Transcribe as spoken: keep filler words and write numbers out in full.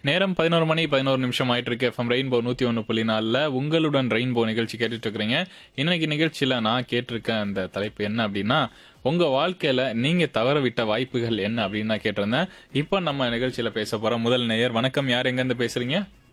நேரம் பதினொரு மணி பதினொரு நிமிஷம் ஆயிட்டு இருக்கு. எஃப்எம் ரெயின்போ நூத்தி ஒன்று புள்ளி நாலுல உங்களுடன் ரெயின்போ நிகழ்ச்சி கேட்டுட்டு இருக்கிறீங்க. இன்னைக்கு நிகழ்ச்சியில நான் கேட்டிருக்க அந்த தலைப்பு என்ன அப்படின்னா, உங்க வாழ்க்கையில நீங்க தவற விட்ட வாய்ப்புகள் என்ன அப்படின்னு நான் கேட்டிருந்தேன். இப்போ நம்ம நிகழ்ச்சியில பேச போற முதல் நேயர். வணக்கம், யார் எங்க இருந்து பேசுறீங்க?